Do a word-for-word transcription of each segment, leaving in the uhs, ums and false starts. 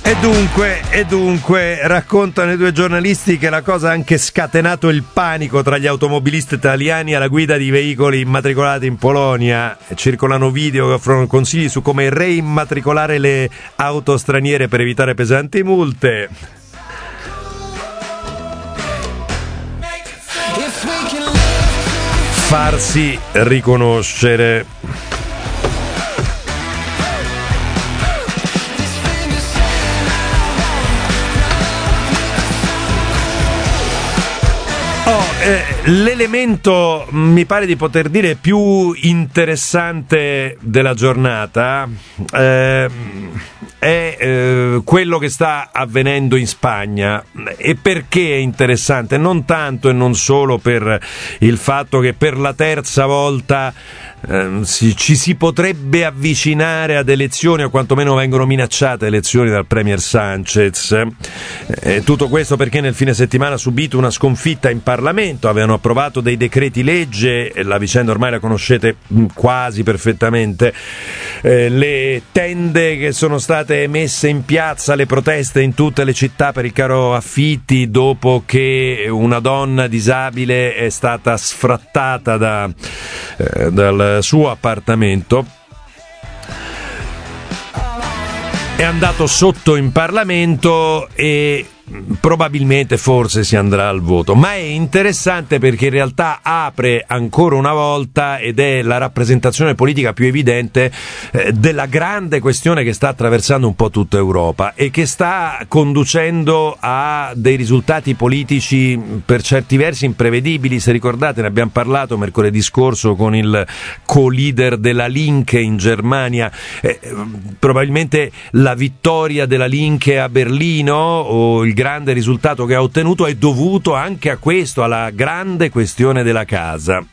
E dunque, e dunque, raccontano i due giornalisti che la cosa ha anche scatenato il panico tra gli automobilisti italiani alla guida di veicoli immatricolati in Polonia. Circolano video che offrono consigli su come reimmatricolare le auto straniere per evitare pesanti multe. Farsi riconoscere. Oh, eh, l'elemento mi pare di poter dire più interessante della giornata eh, è eh, quello che sta avvenendo in Spagna. E perché è interessante? Non tanto e non solo per il fatto che per la terza volta eh, si, ci si potrebbe avvicinare ad elezioni, o quantomeno vengono minacciate elezioni dal premier Sanchez. Eh, tutto questo perché nel fine settimana ha subito una sconfitta in Parlamento, avevano approvato dei decreti legge, la vicenda ormai la conoscete quasi perfettamente, eh, le tende che sono state messe in piazza, le proteste in tutte le città per il caro affitti dopo che una donna disabile è stata sfrattata da, eh, dal suo appartamento. È andato sotto in Parlamento e probabilmente forse si andrà al voto, ma è interessante perché in realtà apre ancora una volta, ed è la rappresentazione politica più evidente eh, della grande questione che sta attraversando un po' tutta Europa e che sta conducendo a dei risultati politici per certi versi imprevedibili. Se ricordate, ne abbiamo parlato mercoledì scorso con il co-leader della Linke in Germania, eh, probabilmente la vittoria della Linke a Berlino o il grande risultato che ha ottenuto è dovuto anche a questo, alla grande questione della casa.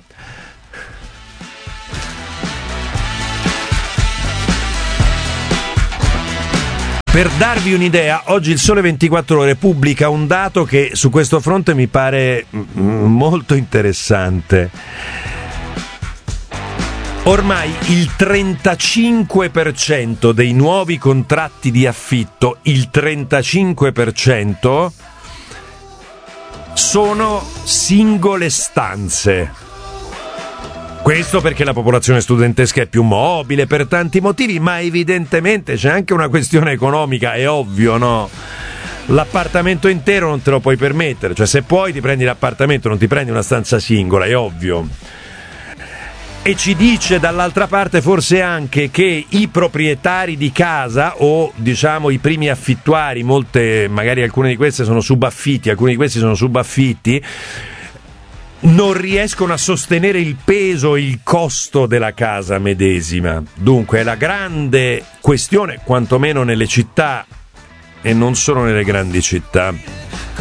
Per darvi un'idea, oggi il Sole ventiquattro Ore pubblica un dato che su questo fronte mi pare molto interessante. Ormai il trentacinque per cento dei nuovi contratti di affitto, il trentacinque per cento, sono singole stanze. Questo perché la popolazione studentesca è più mobile per tanti motivi, ma evidentemente c'è anche una questione economica, è ovvio, no? L'appartamento intero non te lo puoi permettere, cioè se puoi ti prendi l'appartamento, non ti prendi una stanza singola, è ovvio. E ci dice dall'altra parte forse anche che i proprietari di casa, o diciamo i primi affittuari, molte, magari alcune di queste sono subaffitti, alcuni di questi sono subaffitti, non riescono a sostenere il peso, il costo della casa medesima. Dunque è la grande questione, quantomeno nelle città e non solo nelle grandi città.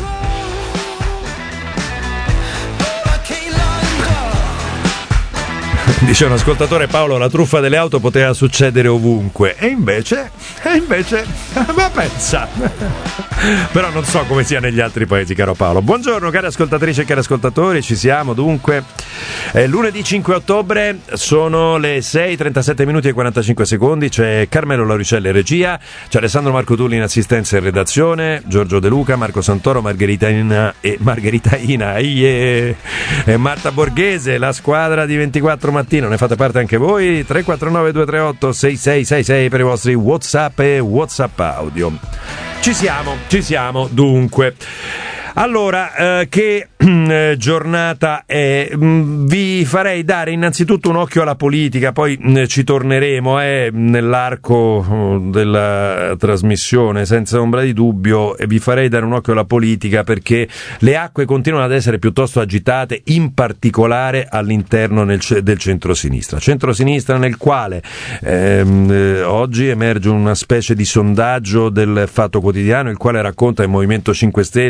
Dice un ascoltatore: Paolo, la truffa delle auto poteva succedere ovunque, e invece, e invece, ma pensa, però non so come sia negli altri paesi, caro Paolo. Buongiorno cari ascoltatrici e cari ascoltatori, ci siamo dunque, è lunedì cinque ottobre, sono le sei e trentasette minuti e quarantacinque secondi, c'è Carmelo Lauricelli in regia, c'è Alessandro Marco Tulli in assistenza e redazione, Giorgio De Luca, Marco Santoro, Margherita Ina e Margherita Ina e, e Marta Borghese, la squadra di ventiquattro mattino. Ne fate parte anche voi. Tre quattro nove due tre otto sei sei sei sei per i vostri WhatsApp e WhatsApp audio. Ci siamo, ci siamo dunque. Allora, eh, che eh, giornata è? Mm, vi farei dare innanzitutto un occhio alla politica, poi eh, ci torneremo eh, nell'arco eh, della trasmissione, senza ombra di dubbio, e vi farei dare un occhio alla politica perché le acque continuano ad essere piuttosto agitate, in particolare all'interno nel, del centrosinistra. Centrosinistra nel quale ehm, eh, oggi emerge una specie di sondaggio del Fatto Quotidiano, il quale racconta il Movimento cinque Stelle e Alleanza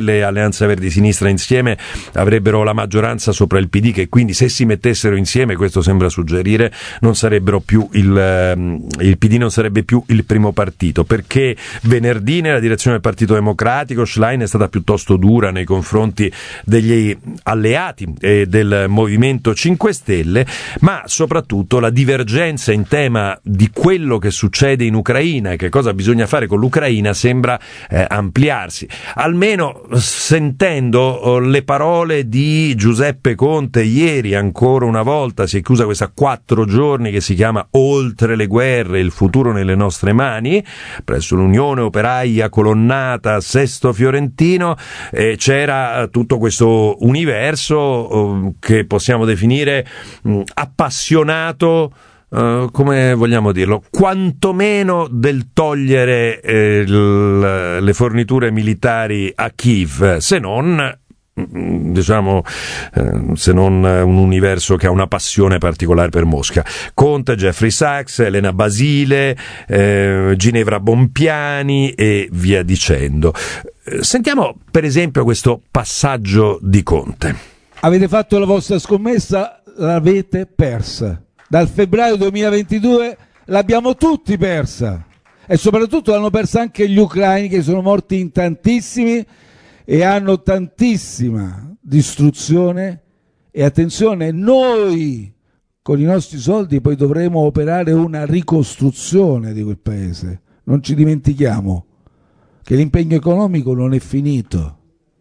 Alleanza Verdi Sinistra insieme avrebbero la maggioranza sopra il P D, che quindi se si mettessero insieme, questo sembra suggerire, non sarebbero più il, il P D non sarebbe più il primo partito, perché venerdì nella direzione del Partito Democratico Schlein è stata piuttosto dura nei confronti degli alleati e del Movimento cinque Stelle, ma soprattutto la divergenza in tema di quello che succede in Ucraina e che cosa bisogna fare con l'Ucraina sembra eh, ampliarsi. Almeno sentendo le parole di Giuseppe Conte ieri, ancora una volta si è chiusa questa quattro giorni che si chiama Oltre le guerre, il futuro nelle nostre mani, presso l'Unione Operaia Colonnata a Sesto Fiorentino, eh, c'era tutto questo universo eh, che possiamo definire mh, appassionato, Uh, come vogliamo dirlo, quantomeno del togliere eh, l, le forniture militari a Kiev, se non diciamo eh, se non un universo che ha una passione particolare per Mosca. Conte, Jeffrey Sachs, Elena Basile, eh, Ginevra Bompiani e via dicendo. Sentiamo per esempio questo passaggio di Conte. Avete fatto la vostra scommessa, l'avete persa. Dal febbraio duemilaventidue l'abbiamo tutti persa, e soprattutto l'hanno persa anche gli ucraini, che sono morti in tantissimi e hanno tantissima distruzione. E attenzione, noi con i nostri soldi poi dovremo operare una ricostruzione di quel paese. Non ci dimentichiamo che l'impegno economico non è finito.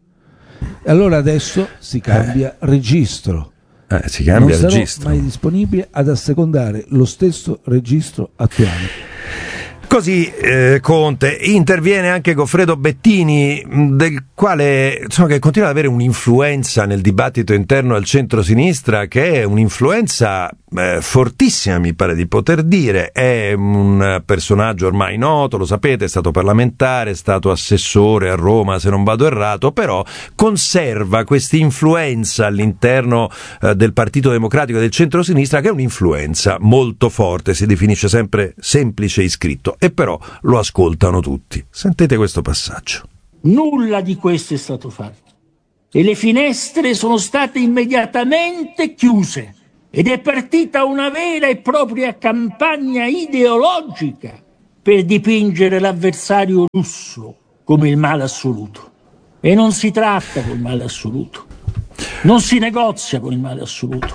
E allora adesso si cambia registro. Eh, si cambia non registro. sarò mai disponibile ad assecondare lo stesso registro attuale. Così eh, Conte interviene anche Goffredo Bettini, del quale insomma che continua ad avere un'influenza nel dibattito interno al centro-sinistra, che è un'influenza eh, fortissima, mi pare di poter dire. È un personaggio ormai noto, lo sapete, è stato parlamentare, è stato assessore a Roma, se non vado errato, però conserva questa influenza all'interno eh, del Partito Democratico e del centro-sinistra, che è un'influenza molto forte, si definisce sempre semplice iscritto. E però lo ascoltano tutti. Sentite questo passaggio. Nulla di questo è stato fatto e le finestre sono state immediatamente chiuse ed è partita una vera e propria campagna ideologica per dipingere l'avversario russo come il male assoluto. E non si tratta col male assoluto, non si negozia con il male assoluto.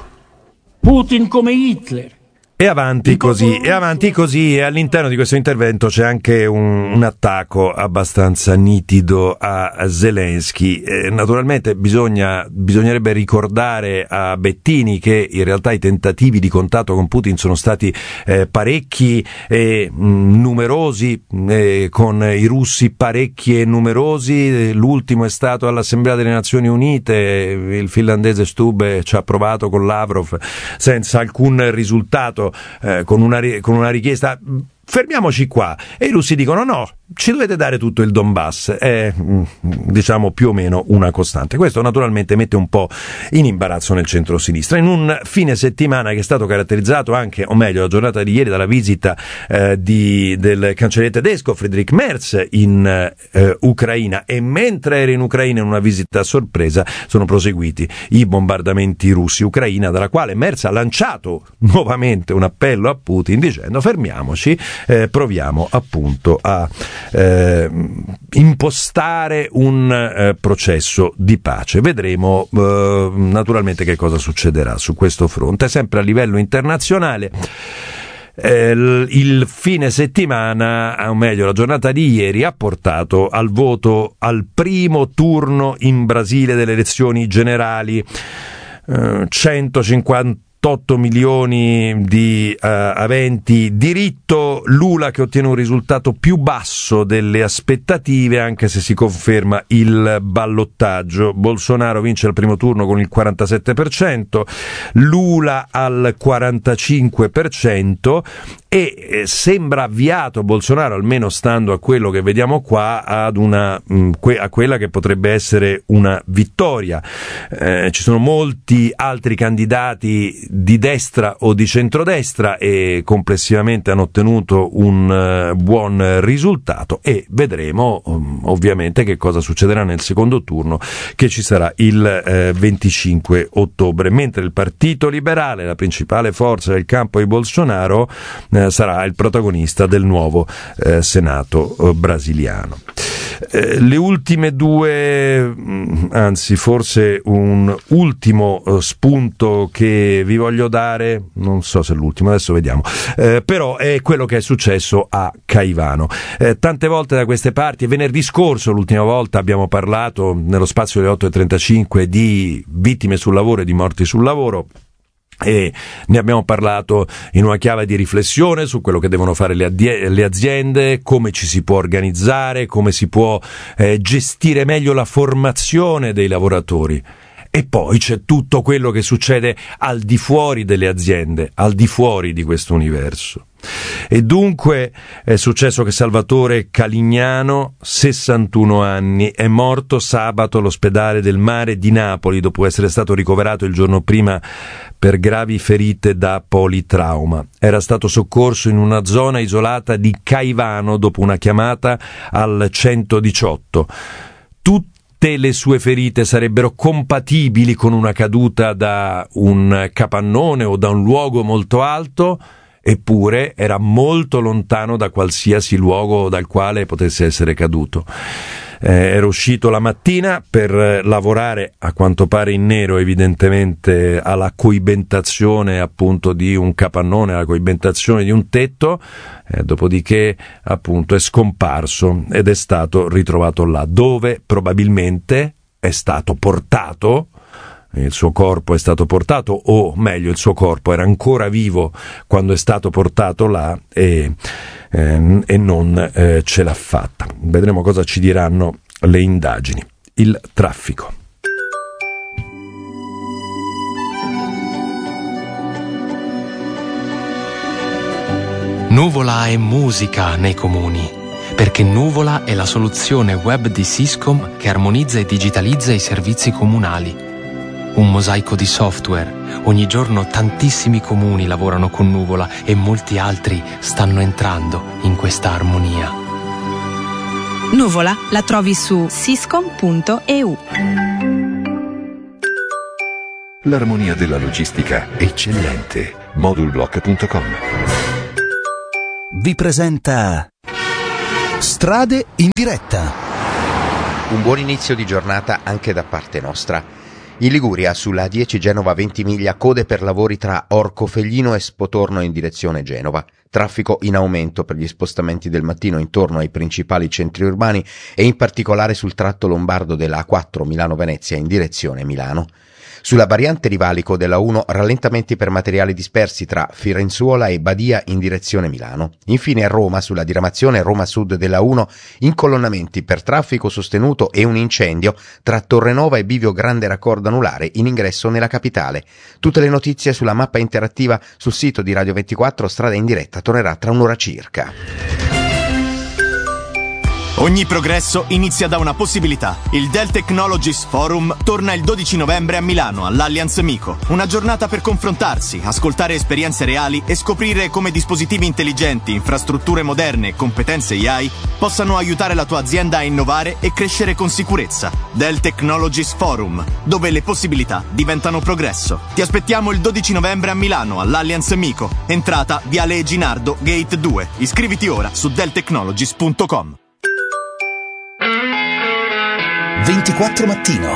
Putin come Hitler. E avanti così, e avanti così, e all'interno di questo intervento c'è anche un, un attacco abbastanza nitido a Zelensky. Eh, naturalmente bisogna, bisognerebbe ricordare a Bettini che in realtà i tentativi di contatto con Putin sono stati eh, parecchi e mh, numerosi, eh, con i russi parecchi e numerosi. L'ultimo è stato all'Assemblea delle Nazioni Unite, il finlandese Stube ci ha provato con Lavrov senza alcun risultato. Eh, con, una, con una richiesta, fermiamoci qua, e i russi dicono no, ci dovete dare tutto il Donbass. È diciamo più o meno una costante. Questo naturalmente mette un po' in imbarazzo nel centro-sinistra, in un fine settimana che è stato caratterizzato anche, o meglio la giornata di ieri, dalla visita eh, di, del cancelliere tedesco Friedrich Merz in eh, Ucraina, e mentre era in Ucraina in una visita a sorpresa sono proseguiti i bombardamenti russi. Ucraina, dalla quale Merz ha lanciato nuovamente un appello a Putin dicendo fermiamoci, eh, proviamo appunto a Eh, impostare un eh, processo di pace. Vedremo eh, naturalmente che cosa succederà su questo fronte. Sempre a livello internazionale, eh, il fine settimana, o meglio la giornata di ieri, ha portato al voto al primo turno in Brasile delle elezioni generali. eh, centocinquanta otto milioni di uh, aventi diritto. Lula che ottiene un risultato più basso delle aspettative, anche se si conferma il ballottaggio. Bolsonaro vince al primo turno con il quarantasette per cento, Lula al quarantacinque per cento, e eh, sembra avviato Bolsonaro, almeno stando a quello che vediamo qua, ad una, mh, que- a quella che potrebbe essere una vittoria. Eh, ci sono molti altri candidati di destra o di centrodestra e complessivamente hanno ottenuto un uh, buon risultato, e vedremo um, ovviamente che cosa succederà nel secondo turno, che ci sarà il eh, venticinque ottobre, mentre il Partito Liberale, la principale forza del campo di Bolsonaro, eh, sarà il protagonista del nuovo eh, Senato eh, brasiliano. Eh, le ultime due, anzi forse un ultimo eh, spunto che vi voglio dare, non so se è l'ultimo, adesso vediamo, eh, però è quello che è successo a Caivano. Eh, tante volte da queste parti, venerdì scorso l'ultima volta abbiamo parlato nello spazio delle otto e trentacinque di vittime sul lavoro e di morti sul lavoro, e ne abbiamo parlato in una chiave di riflessione su quello che devono fare le, adie- le aziende, come ci si può organizzare, come si può eh, gestire meglio la formazione dei lavoratori. E poi c'è tutto quello che succede al di fuori delle aziende, al di fuori di questo universo. E dunque è successo che Salvatore Calignano, sessantuno anni, è morto sabato all'ospedale del Mare di Napoli dopo essere stato ricoverato il giorno prima per gravi ferite da politrauma. Era stato soccorso in una zona isolata di Caivano dopo una chiamata al centodiciotto. Tutti le sue ferite sarebbero compatibili con una caduta da un capannone o da un luogo molto alto, eppure era molto lontano da qualsiasi luogo dal quale potesse essere caduto. Eh, era uscito la mattina per lavorare, a quanto pare in nero, evidentemente alla coibentazione appunto di un capannone, alla coibentazione di un tetto, eh, dopodiché appunto è scomparso ed è stato ritrovato là, dove probabilmente è stato portato. Il suo corpo è stato portato, o meglio il suo corpo era ancora vivo quando è stato portato là e, eh, e non eh, ce l'ha fatta. Vedremo cosa ci diranno le indagini. Il traffico. Nuvola è musica nei comuni, perché Nuvola è la soluzione web di Siscom che armonizza e digitalizza i servizi comunali. Un mosaico di software. Ogni giorno tantissimi comuni lavorano con Nuvola e molti altri stanno entrando in questa armonia. Nuvola la trovi su siscom punto e u. L'armonia della logistica eccellente. Modulblock punto com vi presenta Strade in diretta. Un buon inizio di giornata anche da parte nostra. In Liguria, sulla A dieci Genova-Ventimiglia, code per lavori tra Orcofelino e Spotorno in direzione Genova. Traffico in aumento per gli spostamenti del mattino intorno ai principali centri urbani e in particolare sul tratto lombardo della A quattro Milano-Venezia in direzione Milano. Sulla variante Rivalico della uno, rallentamenti per materiali dispersi tra Firenzuola e Badia in direzione Milano. Infine a Roma, sulla diramazione Roma Sud della uno, incolonnamenti per traffico sostenuto e un incendio tra Torrenova e Bivio Grande Raccordo Anulare in ingresso nella capitale. Tutte le notizie sulla mappa interattiva sul sito di Radio ventiquattro. Strada in diretta tornerà tra un'ora circa. Ogni progresso inizia da una possibilità. Il Dell Technologies Forum torna il dodici novembre a Milano, all'Allianz Mico. Una giornata per confrontarsi, ascoltare esperienze reali e scoprire come dispositivi intelligenti, infrastrutture moderne e competenze A I possano aiutare la tua azienda a innovare e crescere con sicurezza. Dell Technologies Forum, dove le possibilità diventano progresso. Ti aspettiamo il dodici novembre a Milano, all'Allianz Mico. Entrata Viale Eginardo, Gate due. Iscriviti ora su dell technologies punto com. ventiquattro mattino.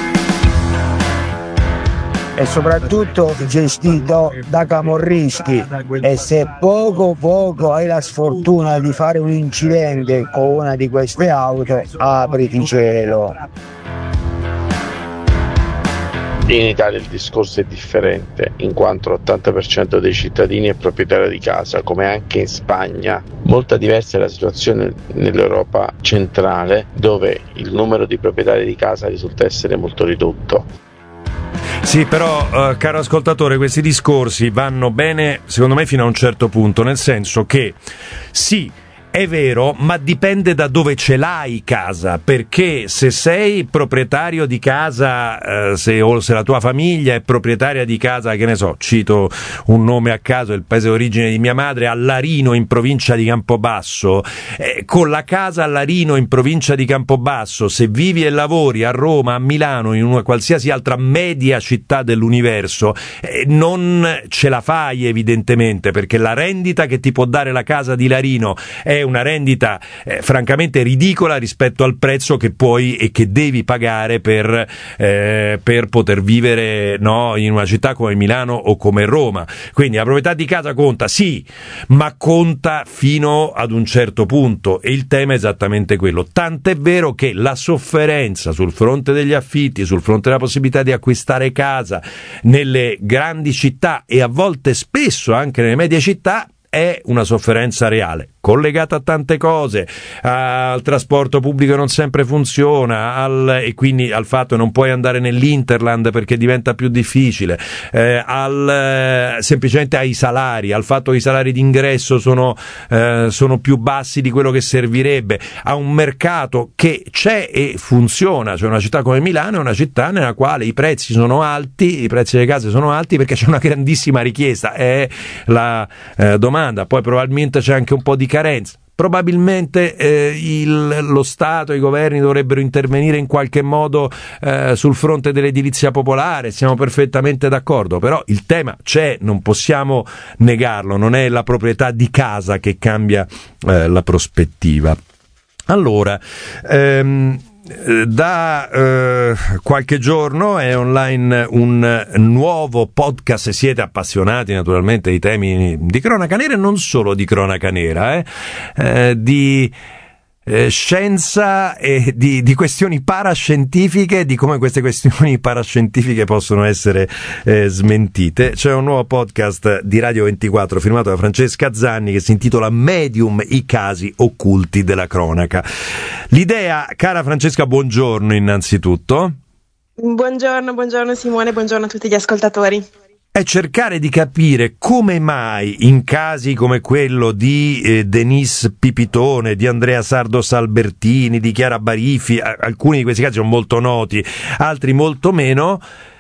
E soprattutto gestito da camorrischi, e se poco poco hai la sfortuna di fare un incidente con una di queste auto, apriti cielo. In Italia il discorso è differente, in quanto l'ottanta per cento dei cittadini è proprietario di casa, come anche in Spagna. Molto diversa è la situazione nell'Europa centrale, dove il numero di proprietari di casa risulta essere molto ridotto. Sì, però, uh, caro ascoltatore, questi discorsi vanno bene, secondo me, fino a un certo punto, nel senso che sì, è vero, ma dipende da dove ce l'hai casa, perché se sei proprietario di casa, eh, se, o se la tua famiglia è proprietaria di casa, che ne so, cito un nome a caso, il paese d'origine di mia madre, a Larino in provincia di Campobasso, eh, con la casa a Larino in provincia di Campobasso, se vivi e lavori a Roma, a Milano, in una qualsiasi altra media città dell'universo, eh, non ce la fai evidentemente, perché la rendita che ti può dare la casa di Larino è una rendita eh, francamente ridicola rispetto al prezzo che puoi e che devi pagare per, eh, per poter vivere, no, in una città come Milano o come Roma. Quindi la proprietà di casa conta, sì, ma conta fino ad un certo punto, e il tema è esattamente quello. Tant'è vero che la sofferenza sul fronte degli affitti, sul fronte della possibilità di acquistare casa nelle grandi città e a volte spesso anche nelle medie città è una sofferenza reale, collegata a tante cose, al trasporto pubblico che non sempre funziona, al, e quindi al fatto che non puoi andare nell'Interland perché diventa più difficile, eh, al, semplicemente ai salari, al fatto che i salari d'ingresso sono, eh, sono più bassi di quello che servirebbe, a un mercato che c'è e funziona. Cioè una città come Milano è una città nella quale i prezzi sono alti, i prezzi delle case sono alti perché c'è una grandissima richiesta, è la eh, domanda. Poi probabilmente c'è anche un po' di carenza. Probabilmente eh, il, lo Stato e i governi dovrebbero intervenire in qualche modo eh, sul fronte dell'edilizia popolare, siamo perfettamente d'accordo, però il tema c'è, non possiamo negarlo, non è la proprietà di casa che cambia eh, la prospettiva. Allora, ehm, da eh, qualche giorno è online un nuovo podcast, se siete appassionati naturalmente di temi di cronaca nera e non solo di cronaca nera, eh, eh, di eh, scienza e di, di questioni parascientifiche, di come queste questioni parascientifiche possono essere eh, smentite. C'è un nuovo podcast di Radio ventiquattro firmato da Francesca Zanni che si intitola Medium, i casi occulti della cronaca. L'idea, cara Francesca, buongiorno innanzitutto. Buongiorno, buongiorno Simone, buongiorno a tutti gli ascoltatori. È cercare di capire come mai in casi come quello di eh, Denise Pipitone, di Andrea Sardos Albertini, di Chiara Barifi, a- alcuni di questi casi sono molto noti, altri molto meno,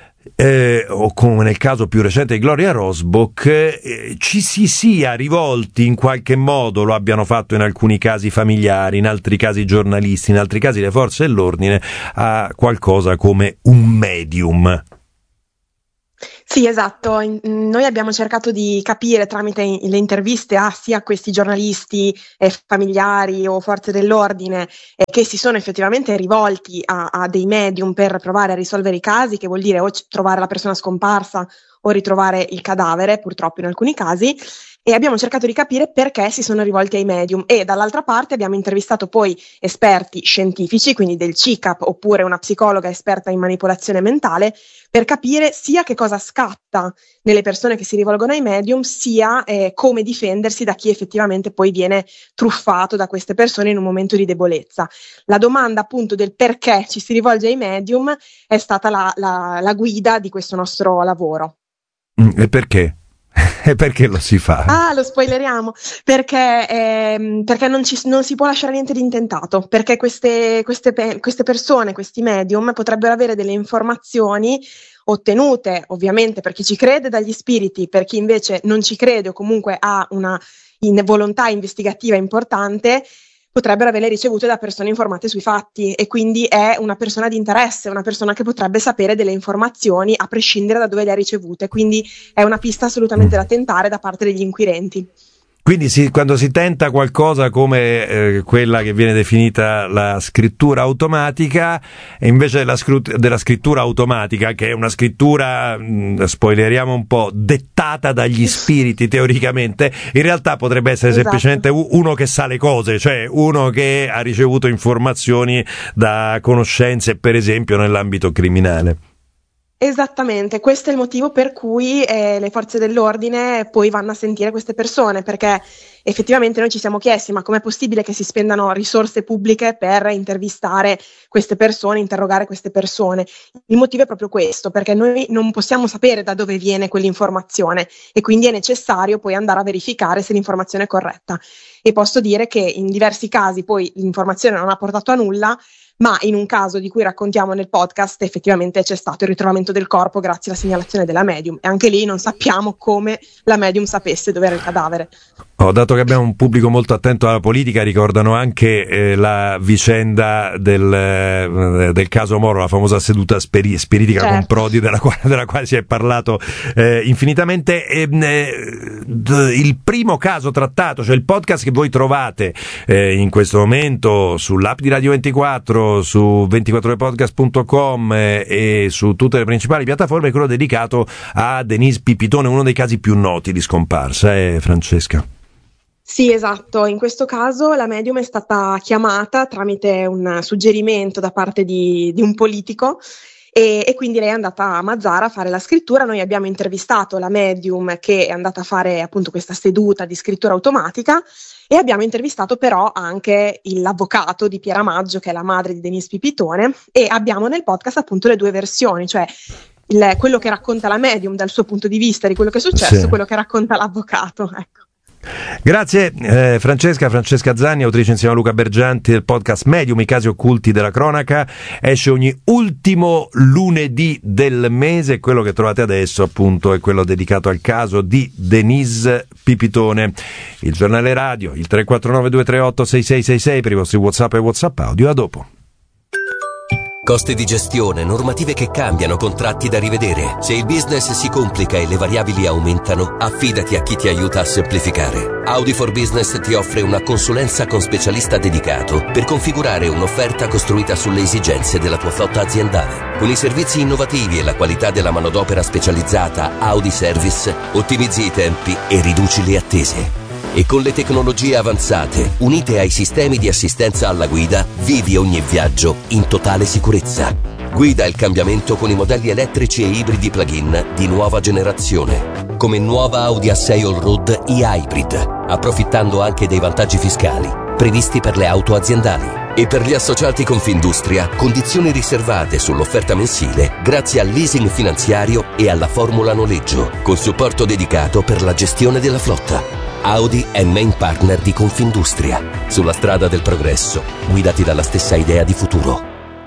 eh, o come nel caso più recente di Gloria Rosbach, eh, ci si sia rivolti in qualche modo, lo abbiano fatto in alcuni casi familiari, in altri casi giornalisti, in altri casi le forze dell'ordine, a qualcosa come un medium. Sì, esatto. Noi abbiamo cercato di capire tramite le interviste a sia questi giornalisti eh, familiari o forze dell'ordine eh, che si sono effettivamente rivolti a, a dei medium per provare a risolvere i casi, che vuol dire o c- trovare la persona scomparsa o ritrovare il cadavere, purtroppo in alcuni casi, e abbiamo cercato di capire perché si sono rivolti ai medium, e dall'altra parte abbiamo intervistato poi esperti scientifici, quindi del C I C A P oppure una psicologa esperta in manipolazione mentale, per capire sia che cosa scatta nelle persone che si rivolgono ai medium, sia eh, come difendersi da chi effettivamente poi viene truffato da queste persone in un momento di debolezza. La domanda appunto del perché ci si rivolge ai medium è stata la, la, la guida di questo nostro lavoro. E perché? E perché lo si fa? Ah, lo spoileriamo, perché, ehm, perché non, ci, non si può lasciare niente di intentato, perché queste, queste, pe- queste persone, questi medium, potrebbero avere delle informazioni ottenute, ovviamente, per chi ci crede dagli spiriti, per chi invece non ci crede o comunque ha una in- volontà investigativa importante, potrebbero averle ricevute da persone informate sui fatti, e quindi è una persona di interesse, una persona che potrebbe sapere delle informazioni a prescindere da dove le ha ricevute, quindi è una pista assolutamente da tentare da parte degli inquirenti. Quindi si, quando si tenta qualcosa come eh, quella che viene definita la scrittura automatica, e invece della, scru- della scrittura automatica, che è una scrittura, mh, spoileriamo un po', dettata dagli spiriti teoricamente, in realtà potrebbe essere esatto. semplicemente uno che sa le cose, cioè uno che ha ricevuto informazioni da conoscenze, per esempio nell'ambito criminale. Esattamente, questo è il motivo per cui eh, le forze dell'ordine poi vanno a sentire queste persone, perché effettivamente noi ci siamo chiesti ma com'è possibile che si spendano risorse pubbliche per intervistare queste persone, interrogare queste persone. Il motivo è proprio questo, perché noi non possiamo sapere da dove viene quell'informazione e quindi è necessario poi andare a verificare se l'informazione è corretta. E posso dire che in diversi casi poi l'informazione non ha portato a nulla, ma in un caso di cui raccontiamo nel podcast effettivamente c'è stato il ritrovamento del corpo grazie alla segnalazione della medium, e anche lì non sappiamo come la medium sapesse dove era il cadavere. Oh, dato che abbiamo un pubblico molto attento alla politica, ricordano anche eh, la vicenda del, eh, del caso Moro, la famosa seduta speri- spiritica certo. con Prodi, della quale, della quale si è parlato eh, infinitamente. E, eh, d- il primo caso trattato, cioè il podcast che voi trovate eh, in questo momento sull'app di Radio ventiquattro, su ventiquattro ore podcast punto com eh, e su tutte le principali piattaforme, è quello dedicato a Denise Pipitone, uno dei casi più noti di scomparsa, eh, Francesca? Sì, esatto. In questo caso la medium è stata chiamata tramite un suggerimento da parte di, di un politico e, e quindi lei è andata a Mazara a fare la scrittura. Noi abbiamo intervistato la medium che è andata a fare appunto questa seduta di scrittura automatica e abbiamo intervistato però anche l'avvocato di Piera Maggio, che è la madre di Denise Pipitone, e abbiamo nel podcast appunto le due versioni, cioè il, quello che racconta la medium dal suo punto di vista di quello che è successo, sì. quello che racconta l'avvocato, ecco. Grazie eh, Francesca, Francesca Zanni, autrice insieme a Luca Bergianti del podcast Medium, i casi occulti della cronaca. Esce ogni ultimo lunedì del mese, quello che trovate adesso appunto è quello dedicato al caso di Denise Pipitone. Il giornale radio, il tre quattro nove due tre otto sei sei sei sei per i vostri WhatsApp e WhatsApp audio. A dopo. Costi di gestione, normative che cambiano, contratti da rivedere. Se il business si complica e le variabili aumentano, affidati a chi ti aiuta a semplificare. Audi for Business ti offre una consulenza con specialista dedicato per configurare un'offerta costruita sulle esigenze della tua flotta aziendale. Con i servizi innovativi e la qualità della manodopera specializzata Audi Service, ottimizzi i tempi e riduci le attese. E con le tecnologie avanzate, unite ai sistemi di assistenza alla guida, vivi ogni viaggio in totale sicurezza. Guida il cambiamento con i modelli elettrici e ibridi plug-in di nuova generazione, come nuova Audi A sei Allroad e-Hybrid, approfittando anche dei vantaggi fiscali previsti per le auto aziendali. E per gli associati Confindustria, condizioni riservate sull'offerta mensile grazie al leasing finanziario e alla formula noleggio, con supporto dedicato per la gestione della flotta. Audi è main partner di Confindustria. Sulla strada del progresso, guidati dalla stessa idea di futuro.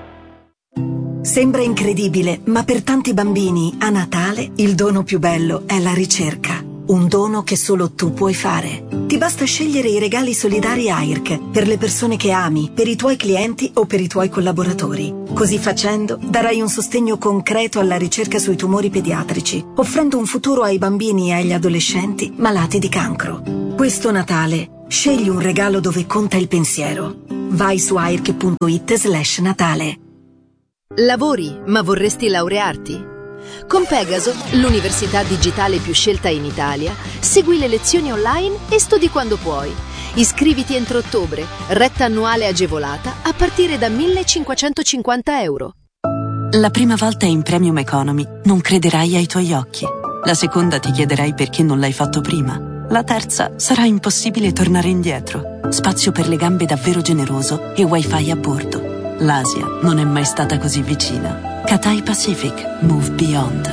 Sembra incredibile, ma per tanti bambini a Natale il dono più bello è la ricerca. Un dono che solo tu puoi fare. Ti basta scegliere i regali solidari A I R C per le persone che ami, per i tuoi clienti o per i tuoi collaboratori. Così facendo darai un sostegno concreto alla ricerca sui tumori pediatrici, offrendo un futuro ai bambini e agli adolescenti malati di cancro. Questo Natale scegli un regalo dove conta il pensiero. Vai su airc punto it slash Natale. Lavori, ma vorresti laurearti? Con Pegaso, l'università digitale più scelta in Italia, segui le lezioni online e studi quando puoi. Iscriviti entro ottobre, retta annuale agevolata a partire da millecinquecentocinquanta euro. La prima volta in Premium Economy non crederai ai tuoi occhi. La seconda ti chiederai perché non l'hai fatto prima. La terza sarà impossibile tornare indietro. Spazio per le gambe davvero generoso e wifi a bordo. L'Asia non è mai stata così vicina. Cathay Pacific. Move Beyond.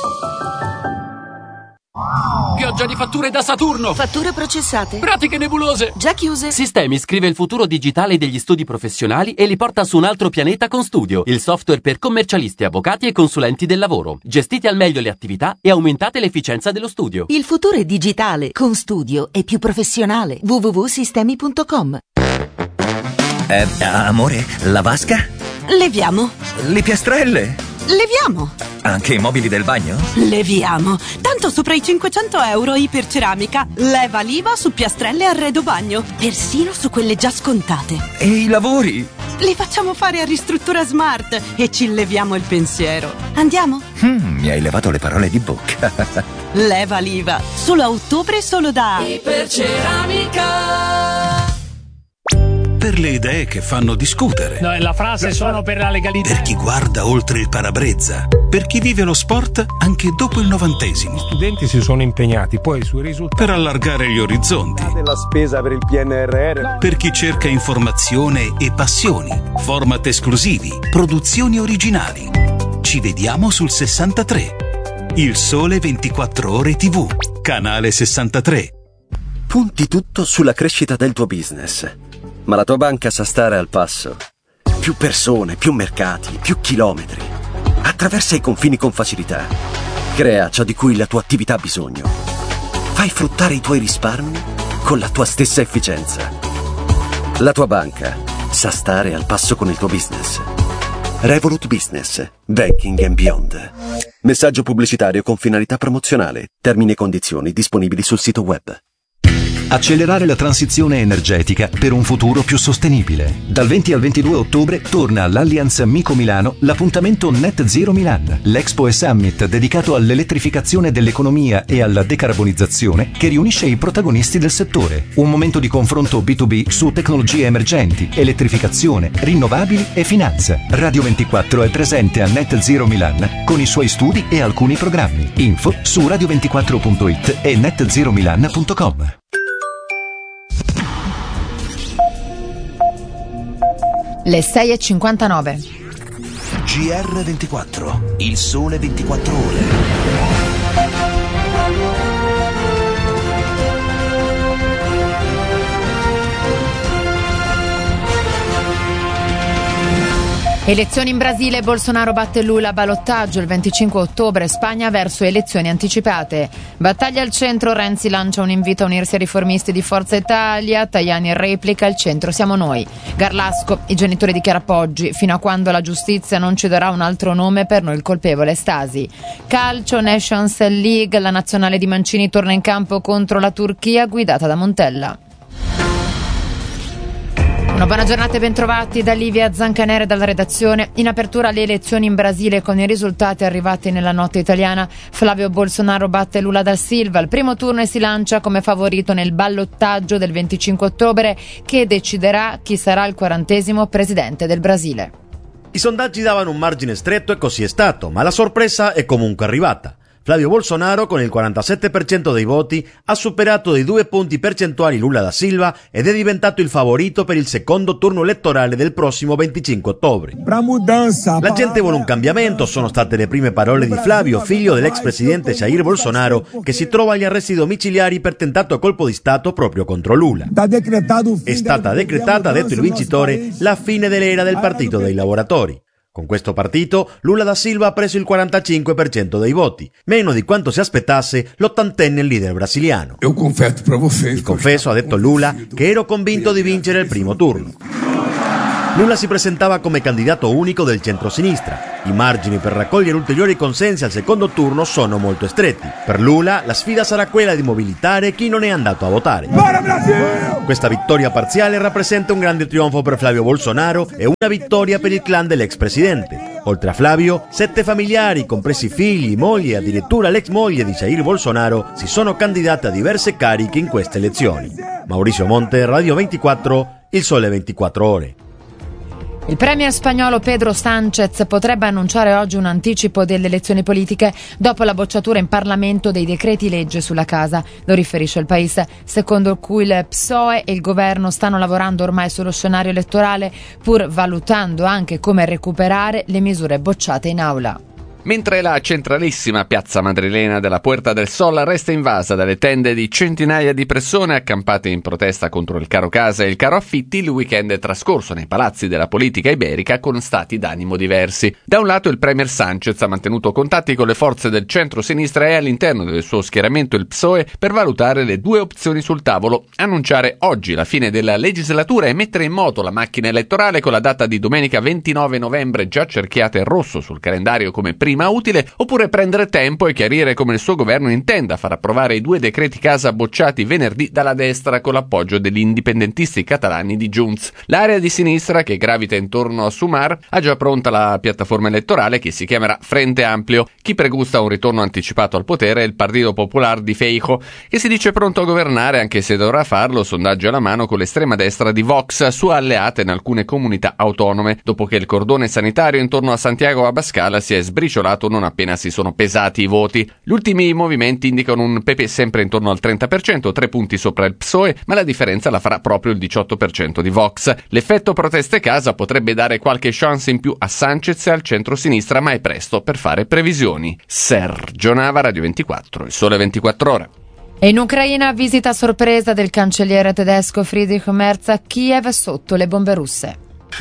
Pioggia di fatture da Saturno. Fatture processate. Pratiche nebulose. Già chiuse. Sistemi scrive il futuro digitale degli studi professionali e li porta su un altro pianeta con Studio, il software per commercialisti, avvocati e consulenti del lavoro. Gestite al meglio le attività e aumentate l'efficienza dello studio. Il futuro è digitale. Con Studio è più professionale. w w w punto sistemi punto com. Eh, amore, la vasca? Leviamo. Le piastrelle? Leviamo. Anche i mobili del bagno? Leviamo. Tanto sopra i cinquecento euro Iperceramica. Leva l'I V A su piastrelle e arredo bagno. Persino su quelle già scontate. E i lavori? Li facciamo fare a Ristruttura Smart e ci leviamo il pensiero. Andiamo? Mm, mi hai levato le parole di bocca. Leva l'I V A. Solo a ottobre, solo da Iperceramica. per le idee che fanno discutere. No, la frase sono per la legalità. Per chi guarda oltre il parabrezza. Per chi vive lo sport anche dopo il novantesimo. Gli studenti si sono impegnati, poi sui risultati. Per allargare gli orizzonti. Della spesa per il P N R R. Per chi cerca informazione e passioni. Format esclusivi. Produzioni originali. Ci vediamo sul sessantatré. Il Sole ventiquattro Ore tivù. Canale sessantatré. Punti tutto sulla crescita del tuo business. Ma la tua banca sa stare al passo. Più persone, più mercati, più chilometri. Attraversa i confini con facilità. Crea ciò di cui la tua attività ha bisogno. Fai fruttare i tuoi risparmi con la tua stessa efficienza. La tua banca sa stare al passo con il tuo business. Revolut Business. Banking and Beyond. Messaggio pubblicitario con finalità promozionale. Termini e condizioni disponibili sul sito web. Accelerare la transizione energetica per un futuro più sostenibile. Dal venti al ventidue ottobre torna all'Allianz Amico Milano l'appuntamento Net Zero Milan, l'Expo e Summit dedicato all'elettrificazione dell'economia e alla decarbonizzazione che riunisce i protagonisti del settore. Un momento di confronto B due B su tecnologie emergenti, elettrificazione, rinnovabili e finanza. Radio ventiquattro è presente a Net Zero Milan con i suoi studi e alcuni programmi. Info su radio ventiquattro punto it e net zero milan punto com. Le sei e cinquantanove. G R ventiquattro, il sole ventiquattro ore. Elezioni in Brasile, Bolsonaro batte Lula, ballottaggio il venticinque ottobre, Spagna verso elezioni anticipate. Battaglia al centro, Renzi lancia un invito a unirsi ai riformisti di Forza Italia, Tajani replica, il centro siamo noi. Garlasco, i genitori di Chiara Poggi, fino a quando la giustizia non ci darà un altro nome, per noi il colpevole è Stasi. Calcio, Nations League, la nazionale di Mancini torna in campo contro la Turchia, guidata da Montella. Una buona giornata e bentrovati da Livia Zancanere dalla redazione. In apertura le elezioni in Brasile con i risultati arrivati nella notte italiana. Flavio Bolsonaro batte Lula da Silva al primo turno e si lancia come favorito nel ballottaggio del venticinque ottobre che deciderà chi sarà il quarantesimo presidente del Brasile. I sondaggi davano un margine stretto e così è stato, ma la sorpresa è comunque arrivata. Flavio Bolsonaro, con il quarantasette per cento dei voti, ha superato di due punti percentuali Lula da Silva ed è diventato il favorito per il secondo turno elettorale del prossimo venticinque ottobre. La gente vuole un cambiamento, sono state le prime parole di Flavio, figlio dell'ex presidente Jair Bolsonaro, che si trova agli arresti domiciliari per tentato colpo di Stato proprio contro Lula. È stata decretata, ha detto il vincitore, la fine dell'era del Partito dei Lavoratori. Con questo partito, Lula da Silva ha preso il quarantacinque per cento dei voti, meno di quanto si aspettasse l'ottantenne leader brasiliano. Io confesso per voi. Vi confesso, ha detto Lula, che ero convinto di vincere il primo turno. Lula si presentava come candidato unico del centro-sinistra. I margini per raccogliere ulteriori consensi al secondo turno sono molto stretti. Per Lula la sfida sarà quella di mobilitare chi non è andato a votare. Questa vittoria parziale rappresenta un grande trionfo per Flavio Bolsonaro e una vittoria per il clan dell'ex presidente. Oltre a Flavio, sette familiari, compresi figli, mogli e addirittura l'ex moglie di Jair Bolsonaro, si sono candidati a diverse cariche in queste elezioni. Maurizio Monte, Radio ventiquattro, il Sole ventiquattro Ore. Il premier spagnolo Pedro Sánchez potrebbe annunciare oggi un anticipo delle elezioni politiche dopo la bocciatura in Parlamento dei decreti legge sulla casa. Lo riferisce il País, secondo cui il P S O E e il governo stanno lavorando ormai sullo scenario elettorale, pur valutando anche come recuperare le misure bocciate in aula. Mentre la centralissima piazza madrilena della Puerta del Sol resta invasa dalle tende di centinaia di persone accampate in protesta contro il caro casa e il caro affitti, il weekend è trascorso nei palazzi della politica iberica con stati d'animo diversi. Da un lato il premier Sánchez ha mantenuto contatti con le forze del centro-sinistra e all'interno del suo schieramento il P S O E per valutare le due opzioni sul tavolo: annunciare oggi la fine della legislatura e mettere in moto la macchina elettorale con la data di domenica ventinove novembre già cerchiata in rosso sul calendario come prima prima utile, oppure prendere tempo e chiarire come il suo governo intenda far approvare i due decreti casa bocciati venerdì dalla destra con l'appoggio degli indipendentisti catalani di Junts. L'area di sinistra che gravita intorno a Sumar ha già pronta la piattaforma elettorale che si chiamerà Frente Amplio. Chi pregusta un ritorno anticipato al potere è il Partito Popular di Feijóo, che si dice pronto a governare anche se dovrà farlo, sondaggi alla mano, con l'estrema destra di Vox, sua alleata in alcune comunità autonome, dopo che il cordone sanitario intorno a Santiago Abascal si è sbriciolato non appena si sono pesati i voti. Gli ultimi movimenti indicano un P P sempre intorno al trenta per cento, tre punti sopra il P S O E, ma la differenza la farà proprio il diciotto per cento di Vox. L'effetto proteste casa potrebbe dare qualche chance in più a Sanchez e al centro-sinistra, ma è presto per fare previsioni. Sergio Nava, Radio ventiquattro, Il Sole ventiquattro Ore. E in Ucraina, visita sorpresa del cancelliere tedesco Friedrich Merz a Kiev sotto le bombe russe.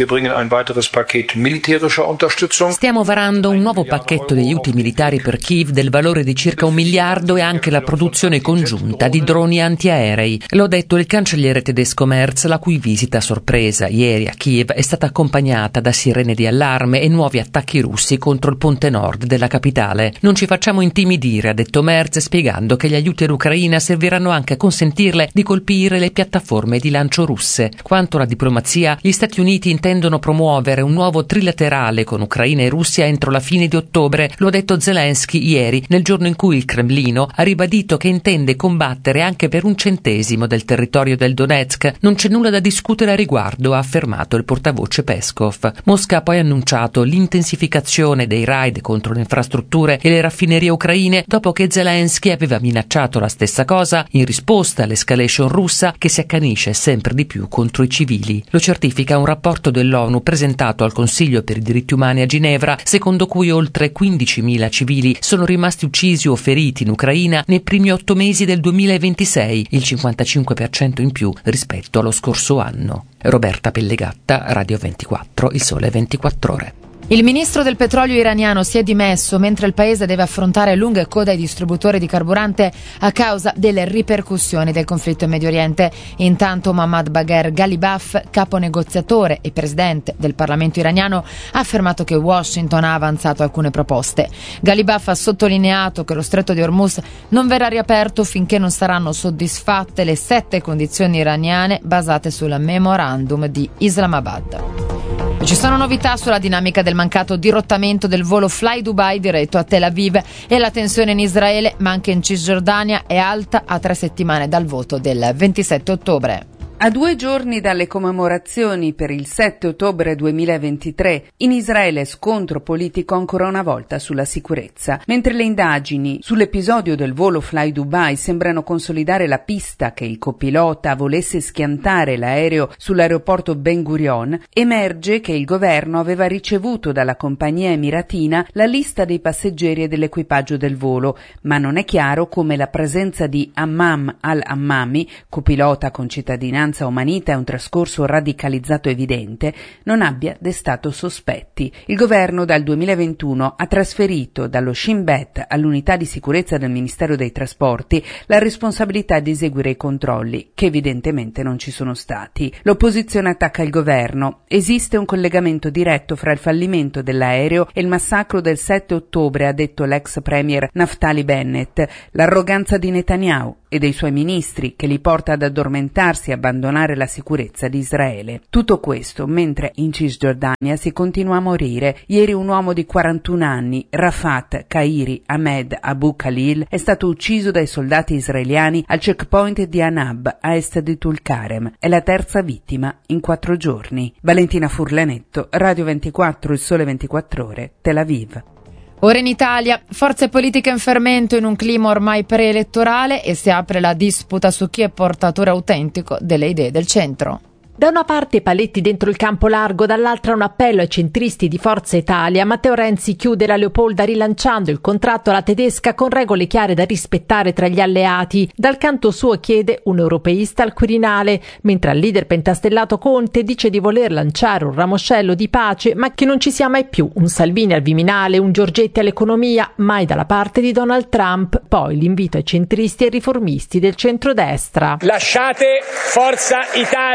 Stiamo varando un nuovo pacchetto di aiuti militari per Kiev del valore di circa un miliardo e anche la produzione congiunta di droni antiaerei. L'ha detto il cancelliere tedesco Merz, la cui visita sorpresa ieri a Kiev è stata accompagnata da sirene di allarme e nuovi attacchi russi contro il ponte nord della capitale. Non ci facciamo intimidire, ha detto Merz, spiegando che gli aiuti all'Ucraina serviranno anche a consentirle di colpire le piattaforme di lancio russe. Quanto alla diplomazia, gli Stati Uniti intendono promuovere un nuovo trilaterale con Ucraina e Russia entro la fine di ottobre, lo ha detto Zelensky ieri, nel giorno in cui il Cremlino ha ribadito che intende combattere anche per un centesimo del territorio del Donetsk. Non c'è nulla da discutere a riguardo, ha affermato il portavoce Peskov. Mosca ha poi annunciato l'intensificazione dei raid contro le infrastrutture e le raffinerie ucraine dopo che Zelensky aveva minacciato la stessa cosa in risposta all'escalation russa che si accanisce sempre di più contro i civili. Lo certifica un rapporto dell'ONU presentato al Consiglio per i diritti umani a Ginevra, secondo cui oltre quindicimila civili sono rimasti uccisi o feriti in Ucraina nei primi otto mesi del duemilaventisei, il cinquantacinque per cento in più rispetto allo scorso anno. Roberta Pellegatta, Radio ventiquattro, Il Sole ventiquattro Ore. Il ministro del petrolio iraniano si è dimesso mentre il paese deve affrontare lunghe code ai distributori di carburante a causa delle ripercussioni del conflitto in Medio Oriente. Intanto Mohammad Bagher Ghalibaf, capo negoziatore e presidente del Parlamento iraniano, ha affermato che Washington ha avanzato alcune proposte. Ghalibaf ha sottolineato che lo stretto di Hormuz non verrà riaperto finché non saranno soddisfatte le sette condizioni iraniane basate sul memorandum di Islamabad. Ci sono novità sulla dinamica del mancato dirottamento del volo Fly Dubai diretto a Tel Aviv e la tensione in Israele, ma anche in Cisgiordania, è alta a tre settimane dal voto del ventisette ottobre. A due giorni dalle commemorazioni per il sette ottobre duemilaventitré, in Israele scontro politico ancora una volta sulla sicurezza. Mentre le indagini sull'episodio del volo Fly Dubai sembrano consolidare la pista che il copilota volesse schiantare l'aereo sull'aeroporto Ben Gurion, emerge che il governo aveva ricevuto dalla compagnia emiratina la lista dei passeggeri e dell'equipaggio del volo, ma non è chiaro come la presenza di Hammam al-Hammami, copilota con cittadinanza omanita e un trascorso radicalizzato evidente, non abbia destato sospetti. Il governo dal duemilaventuno ha trasferito dallo Shin Bet all'unità di sicurezza del Ministero dei Trasporti la responsabilità di eseguire i controlli, che evidentemente non ci sono stati. L'opposizione attacca il governo. Esiste un collegamento diretto fra il fallimento dell'aereo e il massacro del sette ottobre, ha detto l'ex premier Naftali Bennett. L'arroganza di Netanyahu e dei suoi ministri che li porta ad addormentarsi e abbandonare la sicurezza di Israele. Tutto questo mentre in Cisgiordania si continua a morire. Ieri un uomo di quarantuno anni, Rafat Kairi Ahmed Abu Khalil, è stato ucciso dai soldati israeliani al checkpoint di Anab a est di Tulkarem. È la terza vittima in quattro giorni. Valentina Furlanetto, Radio ventiquattro, Il Sole ventiquattro Ore, Tel Aviv. Ora in Italia, forze politiche in fermento in un clima ormai preelettorale e si apre la disputa su chi è portatore autentico delle idee del centro. Da una parte paletti dentro il campo largo, dall'altra un appello ai centristi di Forza Italia. Matteo Renzi chiude la Leopolda rilanciando il contratto alla tedesca con regole chiare da rispettare tra gli alleati. Dal canto suo chiede un europeista al Quirinale, mentre al leader pentastellato Conte dice di voler lanciare un ramoscello di pace, ma che non ci sia mai più un Salvini al Viminale, un Giorgetti all'economia, mai dalla parte di Donald Trump. Poi l'invito ai centristi e riformisti del centrodestra. Lasciate Forza Italia e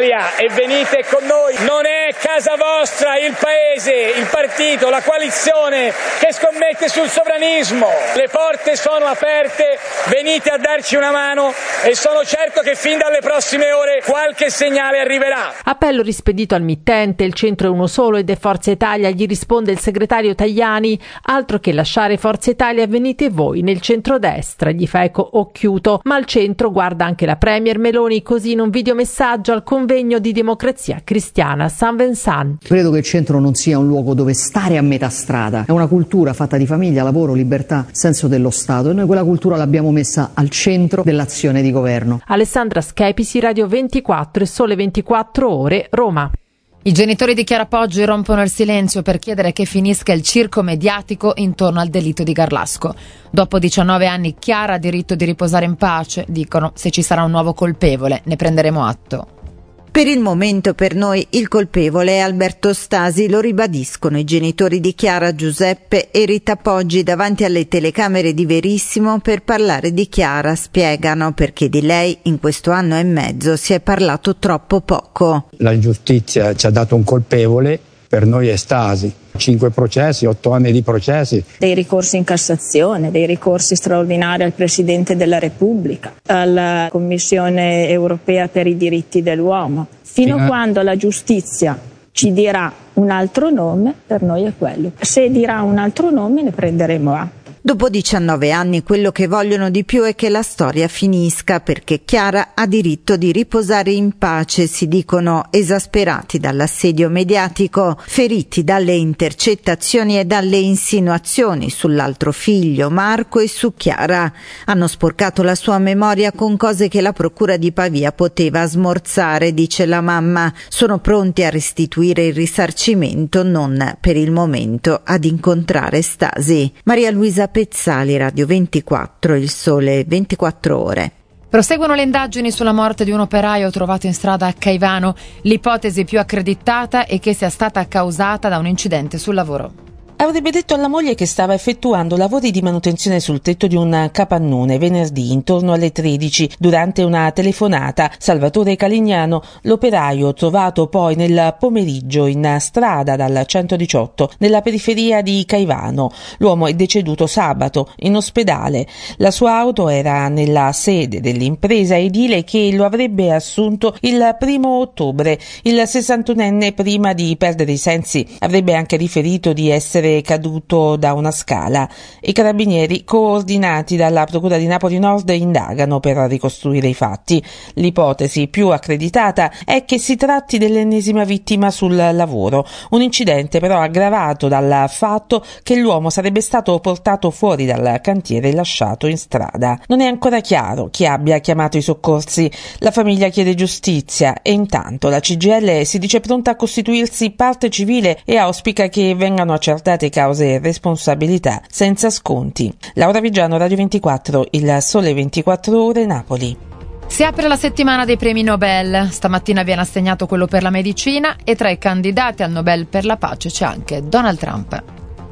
venite con noi. Non è casa vostra il paese, il partito, la coalizione che scommette sul sovranismo. Le porte sono aperte, venite a darci una mano e sono certo che fin dalle prossime ore qualche segnale arriverà. Appello rispedito al mittente, il centro è uno solo ed è Forza Italia, gli risponde il segretario Tajani. Altro che lasciare Forza Italia, venite voi nel centrodestra, gli fa eco Occhiuto, ma al centro guarda anche la premier Meloni, così in un videomessaggio al convegno di Democrazia Cristiana a San Vincent. Credo che il centro non sia un luogo dove stare a metà strada, è una cultura fatta di famiglia, lavoro, libertà, senso dello Stato, e noi quella cultura l'abbiamo messa al centro dell'azione di governo. Alessandra Schepisi, Radio ventiquattro e Sole ventiquattro Ore, Roma. I genitori di Chiara Poggi rompono il silenzio per chiedere che finisca il circo mediatico intorno al delitto di Garlasco. Dopo diciannove anni Chiara ha diritto di riposare in pace, dicono. Se ci sarà un nuovo colpevole ne prenderemo atto. Per il momento per noi il colpevole è Alberto Stasi, lo ribadiscono i genitori di Chiara, Giuseppe e Rita Poggi davanti alle telecamere di Verissimo per parlare di Chiara. Spiegano perché di lei in questo anno e mezzo si è parlato troppo poco. La giustizia ci ha dato un colpevole, per noi è Stasi. Cinque processi, otto anni di processi. Dei ricorsi in Cassazione, dei ricorsi straordinari al Presidente della Repubblica, alla Commissione Europea per i diritti dell'uomo. Fino a quando la giustizia ci dirà un altro nome, per noi è quello. Se dirà un altro nome ne prenderemo atto. Dopo diciannove anni quello che vogliono di più è che la storia finisca, perché Chiara ha diritto di riposare in pace, si dicono esasperati dall'assedio mediatico, feriti dalle intercettazioni e dalle insinuazioni sull'altro figlio Marco e su Chiara. Hanno sporcato la sua memoria con cose che la procura di Pavia poteva smorzare, dice la mamma. Sono pronti a restituire il risarcimento, non per il momento ad incontrare Stasi. Maria Luisa Pezzali, Radio ventiquattro, Il Sole ventiquattro Ore. Proseguono le indagini sulla morte di un operaio trovato in strada a Caivano. L'ipotesi più accreditata è che sia stata causata da un incidente sul lavoro. Avrebbe detto alla moglie che stava effettuando lavori di manutenzione sul tetto di un capannone venerdì intorno alle tredici durante una telefonata. Salvatore Calignano, l'operaio trovato poi nel pomeriggio in strada dal centodiciotto nella periferia di Caivano. L'uomo è deceduto sabato in ospedale. La sua auto era nella sede dell'impresa edile che lo avrebbe assunto il primo ottobre. Il sessantunenne, prima di perdere i sensi, avrebbe anche riferito di essere caduto da una scala. I carabinieri, coordinati dalla Procura di Napoli Nord, indagano per ricostruire i fatti. L'ipotesi più accreditata è che si tratti dell'ennesima vittima sul lavoro, un incidente però aggravato dal fatto che l'uomo sarebbe stato portato fuori dal cantiere e lasciato in strada. Non è ancora chiaro chi abbia chiamato i soccorsi. La famiglia chiede giustizia e intanto la C G I L si dice pronta a costituirsi parte civile e auspica che vengano accertate cause e responsabilità senza sconti. Laura Vigiano, Radio ventiquattro, Il Sole ventiquattro Ore, Napoli. Si apre la settimana dei premi Nobel. Stamattina viene assegnato quello per la medicina e tra i candidati al Nobel per la pace c'è anche Donald Trump.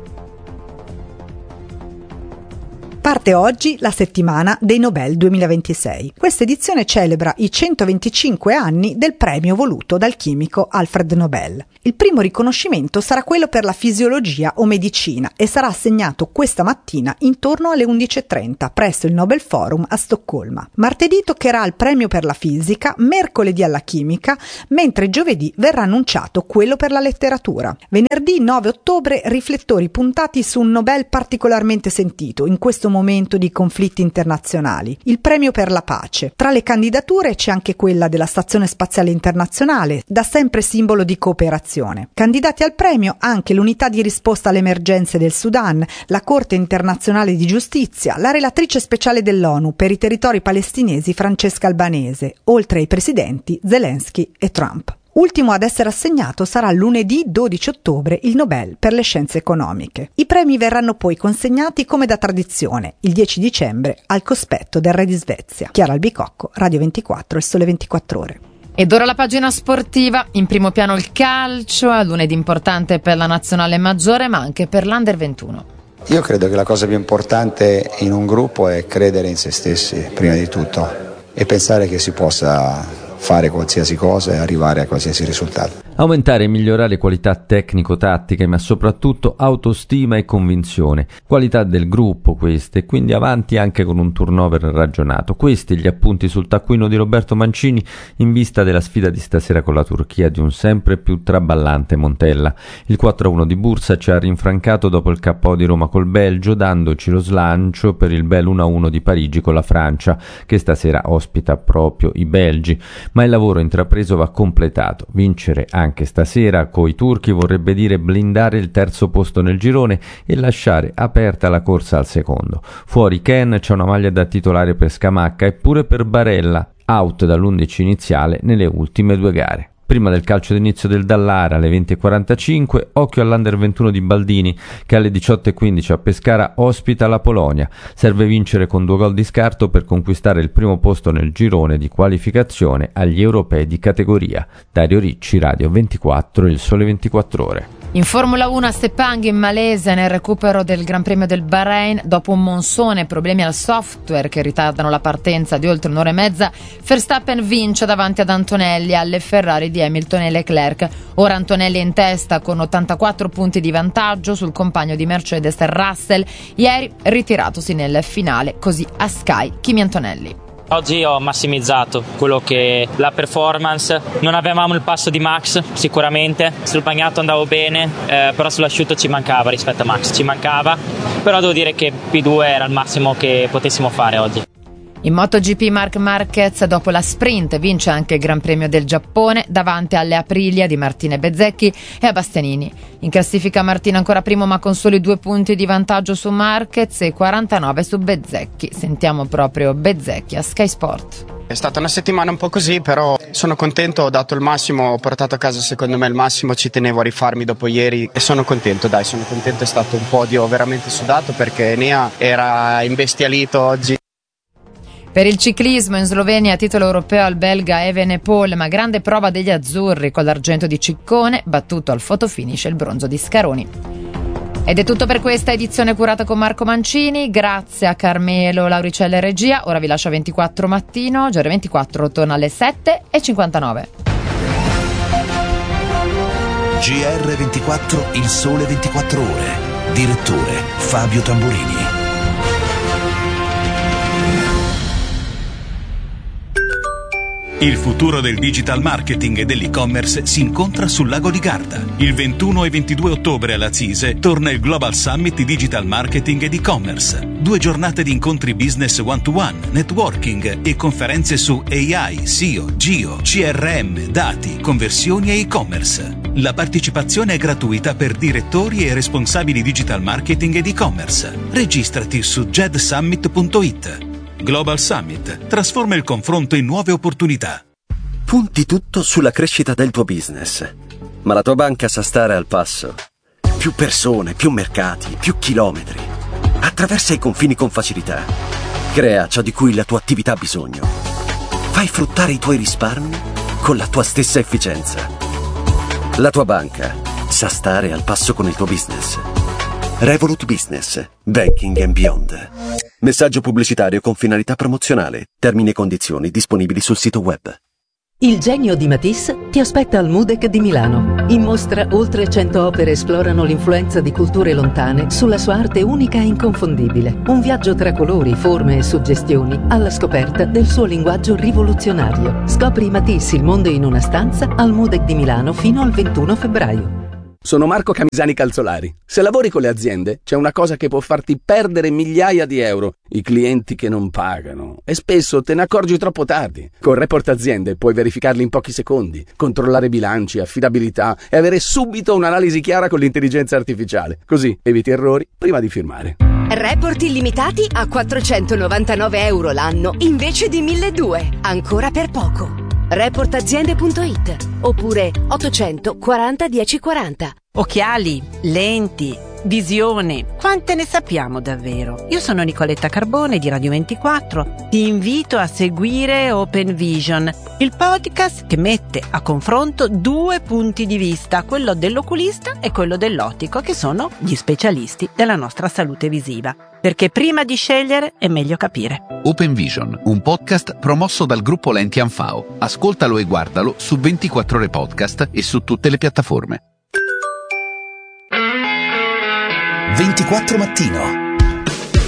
Parte oggi la settimana dei Nobel duemilaventisei. Questa edizione celebra i centoventicinque anni del premio voluto dal chimico Alfred Nobel. Il primo riconoscimento sarà quello per la fisiologia o medicina e sarà assegnato questa mattina intorno alle undici e trenta presso il Nobel Forum a Stoccolma. Martedì toccherà il premio per la fisica, mercoledì alla chimica, mentre giovedì verrà annunciato quello per la letteratura. Venerdì nove ottobre riflettori puntati su un Nobel particolarmente sentito in questo momento di conflitti internazionali, il premio per la pace. Tra le candidature c'è anche quella della Stazione Spaziale Internazionale, da sempre simbolo di cooperazione. Candidati al premio anche l'unità di risposta alle emergenze del Sudan, la Corte Internazionale di Giustizia, la relatrice speciale dell'ONU per i territori palestinesi Francesca Albanese, oltre ai presidenti Zelensky e Trump. Ultimo ad essere assegnato sarà lunedì dodici ottobre il Nobel per le scienze economiche. I premi verranno poi consegnati come da tradizione il dieci dicembre al cospetto del re di Svezia. Chiara Albicocco, Radio ventiquattro e Sole ventiquattro Ore. Ed ora la pagina sportiva, in primo piano il calcio, a lunedì importante per la nazionale maggiore ma anche per l'Under ventuno. Io credo che la cosa più importante in un gruppo è credere in se stessi prima di tutto e pensare che si possa fare qualsiasi cosa e arrivare a qualsiasi risultato. Aumentare e migliorare qualità tecnico-tattiche, ma soprattutto autostima e convinzione. Qualità del gruppo queste, quindi avanti anche con un turnover ragionato. Questi gli appunti sul taccuino di Roberto Mancini in vista della sfida di stasera con la Turchia di un sempre più traballante Montella. Il quattro a uno di Bursa ci ha rinfrancato dopo il K O di Roma col Belgio, dandoci lo slancio per il bel uno a uno di Parigi con la Francia, che stasera ospita proprio i belgi. Ma il lavoro intrapreso va completato. Vincere anche Anche stasera coi turchi vorrebbe dire blindare il terzo posto nel girone e lasciare aperta la corsa al secondo. Fuori Ken, c'è una maglia da titolare per Scamacca e pure per Barella, out dall'undici iniziale nelle ultime due gare. Prima del calcio d'inizio del Dallara alle venti e quarantacinque, occhio all'Under ventuno di Baldini che alle diciotto e quindici a Pescara ospita la Polonia. Serve vincere con due gol di scarto per conquistare il primo posto nel girone di qualificazione agli europei di categoria. Dario Ricci, Radio ventiquattro, Il Sole ventiquattro Ore. In Formula uno a Sepang in Malesia, nel recupero del Gran Premio del Bahrain, dopo un monsone e problemi al software che ritardano la partenza di oltre un'ora e mezza, Verstappen vince davanti ad Antonelli alle Ferrari di Hamilton e Leclerc. Ora Antonelli è in testa con ottantaquattro punti di vantaggio sul compagno di Mercedes Russell, ieri ritiratosi nel finale, così a Sky Kimi Antonelli. Oggi ho massimizzato quello che la performance, non avevamo il passo di Max sicuramente, sul bagnato andavo bene, eh, però sull'asciutto ci mancava rispetto a Max, ci mancava, però devo dire che P due era il massimo che potessimo fare oggi. In MotoGP Marc Marquez dopo la sprint vince anche il Gran Premio del Giappone davanti alle Aprilia di Martina e Bezzecchi e a Bastianini. In classifica Martina ancora primo ma con soli due punti di vantaggio su Marquez e quarantanove su Bezzecchi. Sentiamo proprio Bezzecchi a Sky Sport. È stata una settimana un po' così, però sono contento, ho dato il massimo, ho portato a casa secondo me il massimo, ci tenevo a rifarmi dopo ieri e sono contento, dai, sono contento, è stato un podio veramente sudato perché Enea era imbestialito oggi. Per il ciclismo in Slovenia titolo europeo al belga Evenepoel, ma grande prova degli azzurri con l'argento di Ciccone, battuto al fotofinish il bronzo di Scaroni. Ed è tutto per questa edizione curata con Marco Mancini, grazie a Carmelo Lauricella e regia. Ora vi lascio a ventiquattro mattino, G R ventiquattro torna alle sette e cinquantanove. G R ventiquattro, Il Sole ventiquattro Ore. Direttore Fabio Tamburini. Il futuro del digital marketing e dell'e-commerce si incontra sul lago di Garda. Il ventuno e ventidue ottobre alla CISE torna il Global Summit di Digital Marketing ed e-commerce. Due giornate di incontri business one-to-one, networking e conferenze su A I, S E O, Geo, C R M, dati, conversioni e e-commerce. La partecipazione è gratuita per direttori e responsabili digital marketing ed e-commerce. Registrati su jedsummit punto it. Global Summit trasforma il confronto in nuove opportunità. Punti tutto sulla crescita del tuo business, ma la tua banca sa stare al passo. Più persone, più mercati, più chilometri. Attraversa i confini con facilità. Crea ciò di cui la tua attività ha bisogno. Fai fruttare i tuoi risparmi con la tua stessa efficienza. La tua banca sa stare al passo con il tuo business. Revolut Business, Banking and Beyond. Messaggio pubblicitario con finalità promozionale. Termini e condizioni disponibili sul sito web. Il genio di Matisse ti aspetta al MUDEC di Milano. In mostra oltre cento opere esplorano l'influenza di culture lontane sulla sua arte unica e inconfondibile. Un viaggio tra colori, forme e suggestioni alla scoperta del suo linguaggio rivoluzionario. Scopri Matisse, il mondo in una stanza al MUDEC di Milano fino al ventuno febbraio. Sono Marco Camisani Calzolari. Se lavori con le aziende, c'è una cosa che può farti perdere migliaia di euro: i clienti che non pagano. E spesso te ne accorgi troppo tardi. Con Report Aziende puoi verificarli in pochi secondi, controllare bilanci, affidabilità e avere subito un'analisi chiara con l'intelligenza artificiale. Così eviti errori prima di firmare. Report illimitati a quattrocentonovantanove euro l'anno invece di milleduecento. Ancora per poco. report aziende punto it oppure ottocento quaranta dieci quaranta. Occhiali, lenti, visione, quante ne sappiamo davvero? Io sono Nicoletta Carbone di Radio ventiquattro. Ti invito a seguire Open Vision, il podcast che mette a confronto due punti di vista, quello dell'oculista e quello dell'ottico, che sono gli specialisti della nostra salute visiva. perché prima di scegliere è meglio capire. Open Vision, un podcast promosso dal gruppo Lenti Anfao. Ascoltalo e guardalo su ventiquattro ore podcast e su tutte le piattaforme. ventiquattro Mattino.